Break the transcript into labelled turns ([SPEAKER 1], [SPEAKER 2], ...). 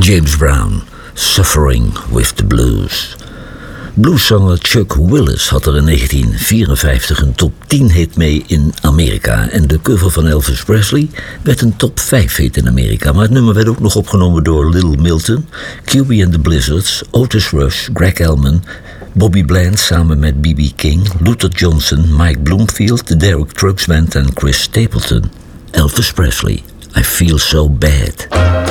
[SPEAKER 1] James Brown, Suffering with the Blues. Blueszanger Chuck Willis had er in 1954 een top 10 hit mee in Amerika. En de cover van Elvis Presley werd een top 5 hit in Amerika. Maar het nummer werd ook nog opgenomen door Little Milton, QB and the Blizzards, Otis Rush, Greg Allman, Bobby Bland samen met B.B. King, Luther Johnson, Mike Bloomfield, de Derek Trucks Band en Chris Stapleton. Elvis Presley, I Feel So Bad.